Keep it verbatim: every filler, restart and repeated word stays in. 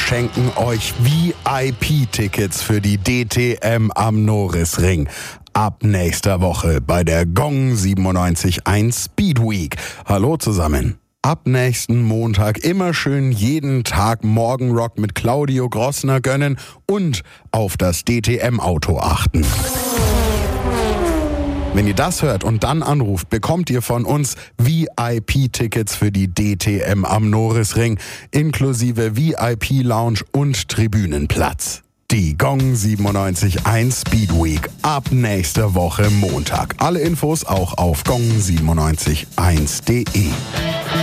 schenken euch V I P-Tickets für die D T M am Norisring. Ab nächster Woche bei der Gong siebenundneunzig Komma eins Speed Week. Hallo zusammen. Ab nächsten Montag immer schön jeden Tag Morgenrock mit Claudio Grossner gönnen und auf das D T M-Auto achten. Wenn ihr das hört und dann anruft, bekommt ihr von uns V I P-Tickets für die D T M am Norisring, inklusive V I P-Lounge und Tribünenplatz. Die Gong siebenundneunzig Komma eins Speed Week ab nächster Woche Montag. Alle Infos auch auf gong siebenundneunzig Komma eins punkt de.